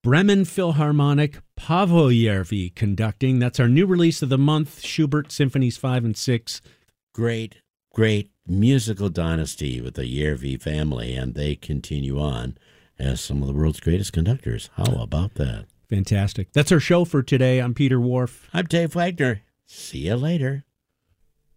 Bremen Philharmonic, Paavo Järvi conducting. That's our new release of the month, Schubert Symphonies 5 and 6. Great, great musical dynasty with the Järvi family, and they continue on as some of the world's greatest conductors. How about that? Fantastic. That's our show for today. I'm Peter Wharf. I'm Dave Wagner. See you later.